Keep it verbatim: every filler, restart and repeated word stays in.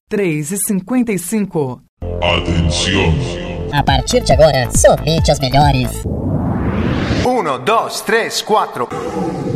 três e cinquenta e cinco. Atenção! A partir de agora, somente as melhores. Um, dois, três, quatro.